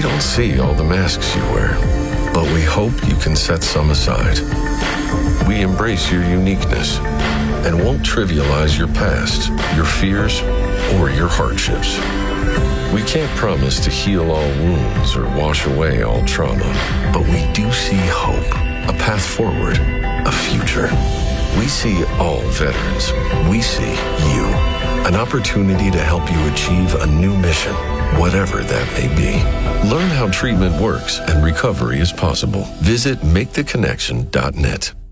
don't see all the masks you wear, but we hope you can set some aside. We embrace your uniqueness and won't trivialize your past, your fears, or your hardships. We can't promise to heal all wounds or wash away all trauma, but we do see hope, a path forward, a future. We see all veterans. We see you. An opportunity to help you achieve a new mission, whatever that may be. Learn how treatment works and recovery is possible. Visit MakeTheConnection.net.